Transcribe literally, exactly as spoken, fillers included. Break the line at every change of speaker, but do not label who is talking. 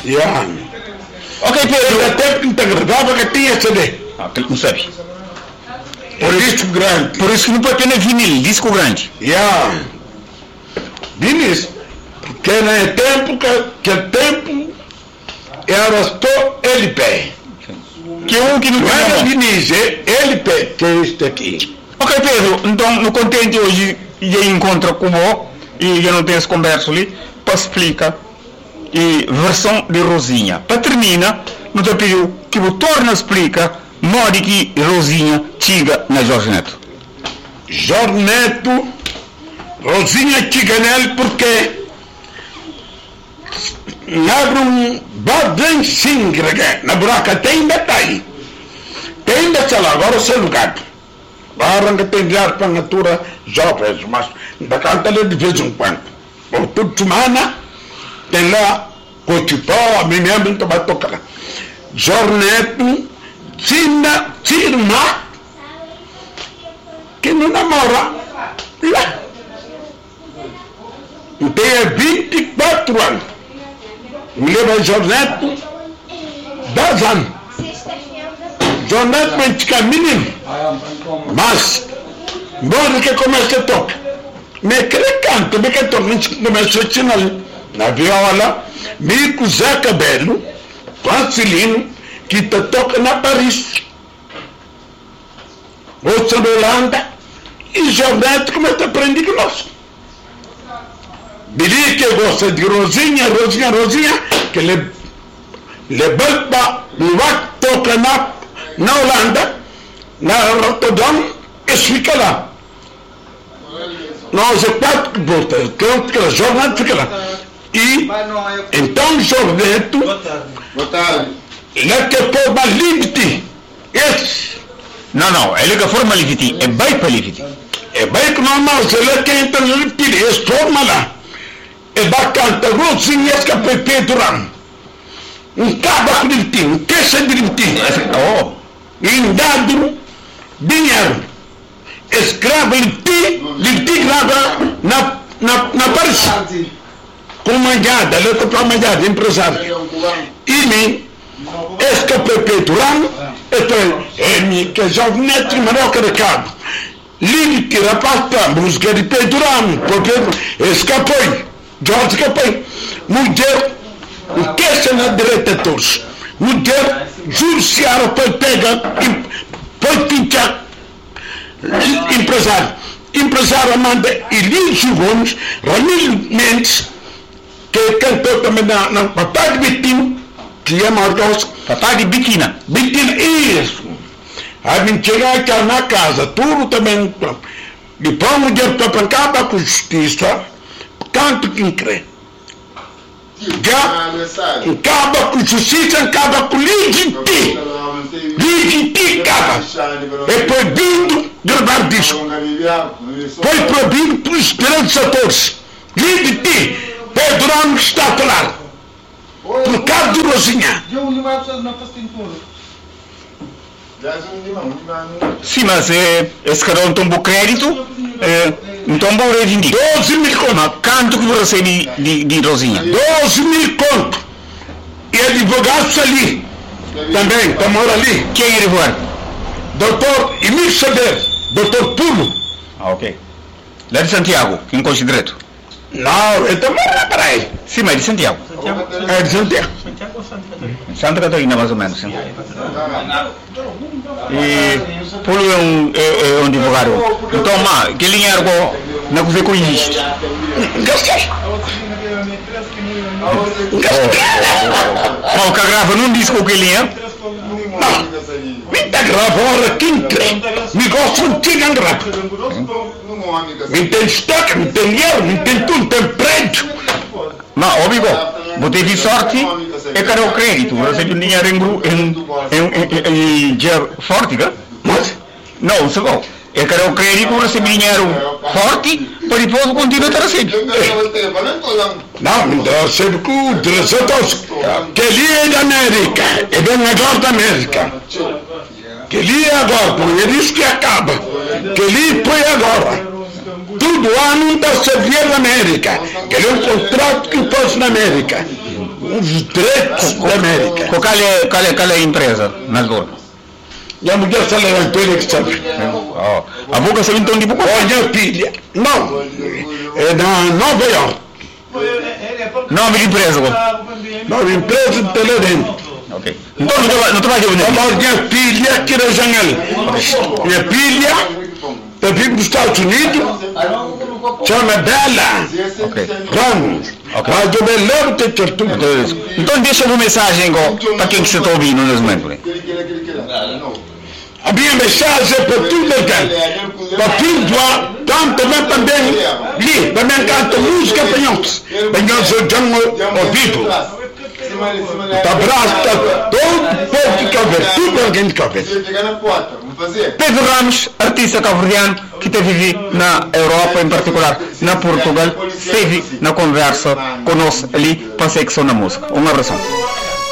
Yeah.
Ok, Pedro.
Até que te gravava que tinha C D.
Ah, não sabe.
Por isso grande.
Por isso que não pode ter vinil, disco grande.
Yeah. Vinis. Porque é tempo que, que tempo era só L P.
Que um que não
Não era
tem.
Vinis, é L P, que é este aqui.
Ok, Pedro, então no contente hoje eu encontro com você e eu não tenho essa conversa ali para explicar e versão de Rosinha. Para terminar, não te pediu que você torne a explicar modo que Rosinha chega na Jorge Neto.
Jorge Neto, Rosinha chega nele porque abre um badem singra na buraca tem detalhe. Tem detalhe agora seu lugar. Baranga tem de ar para a natura jovens, mas da canta de vez em quando. Por toda semana tem lá Cotipó, a mim mesmo que vai tocar lá. Jorge Neto, Tina, Tirma, que não namora lá. Tem vinte e quatro anos. Me leva Jorge Neto, dez anos. Jorge Neto vai ficar menino. Mas, bom que começa a tocar. Me quer canto, me quer tocar, começa a ensinar na viola, me com Zé Cabelo, Francilino, que te toca na Paris. Outra na Holanda, e Jorge Neto começa a aprender conosco. Billy que gosta de Rosinha, Rosinha, Rosinha, que le, le balba, o toca na, na Holanda, na Rotterdam, e fica lá. Nós é quatro que volta, que a Jorge Neto fica lá. E, então, Jorge Neto, ele é que forma limite. Esse.
Não, não, ele que forma limite, é bem para limite.
É bem que normal, ele é que entra no limite, esse forma lá. É bacana, Rosinha, esse que é Pedro Ram. Um cabo com limite, um queixa de limite.
Oh.
Em dado, dinheiro. Escravo limite, limite grava na, na, na Paris. Com manjada, ele está para manjada, empresário. E mim, esse que é Pedro Ram, é mim, que é Jorge Neto, Maroca de Cabo. Limite, rapaz, para música de Pedro Ram, porque escapou. Jorge escapou. Mulher, o que é na direita todos? Mulher, judiciário para pegar, para pintar, empresário. Empresário manda Elísio Gomes, Ramiro Mendes, que cantou também na, na Papai de Bitinho, que é Marcos.
Papai de Biquina.
Biquina, isso. Aí vem chegar aqui na casa, tudo também. Depois a mulher para acabar com a justiça, tanto que crê. Já acaba com justiça, acaba com legítimo. Legítimo acaba. É proibido gravar disco. Foi proibido para os grandes atores. Legítimo. Pedro Ramos está a falar. Por causa de Rosinha.
Sim, mas é, esse cara não tomou crédito, é, não tomou reivindico.
doze mil conto.
Quanto que você de, de, de Rosinha?
doze mil conto. E advogado ali. Também, está mora ali.
Quem é advogado?
Doutor Emílio Saber. Doutor Pulo.
Ah, ok. Lá de Santiago, que não conhece direito.
Não, ele também era para aí.
Sim, mas de Santiago.
É de Santiago.
Santa Catarina, mais ou menos. Sim. E Pulo é um, é, é um advogado. Então, mas, que linha era na coisa que existe?
Gostei.
Não, o que grava não diz qual que linha?
Não. Me está gravando aqui, me gosto de tirar grava. Me tem estoque, me tem dinheiro, me tem tudo, tem prédio.
Mas, amigo, você teve sorte e cadê o crédito? Você tem dinheiro em, em, em, em, em dinheiro forte, né?
Mas?
Não, segundo. E cadê o crédito? Você tem dinheiro forte para depois continuar a receber.
Não, me dá sempre com o trezentos. Que ele é da América, é bem agora da América. Que ele é agora, porque é isso que acaba. Que ele foi agora. Tudo ano está servindo na América. Que ele é um contrato que fosse na América. os direitos da América.
Qual é, qual é, qual é a empresa na zona?
E a mulher está levantando que sabe.
A boca sabe então de boca?
Olha, filha. Não. É na Nova York.
Nome de empresa?
Nova empresa de Teledem.
Ok. Então não estou fazendo
isso. Olha, minha filha aqui na janela. Minha filha. Eu vivo nos Estados Unidos, chama Bela Ramos. Mas eu me lembro de ter tudo.
Então deixa uma mensagem para quem você está ouvindo nesse momento.
A minha mensagem é para tudo aquilo. Para tudo, tanto também também li, também canto música para nós. Para nós eu chamo o people. Tá braço, tá todo povo que quer ver, tudo alguém que quer ver.
Pedro Ramos, artista cabo-verdiano que te vive na Europa, em particular na Portugal, esteve na conversa conosco ali para a secção da música. Um abração.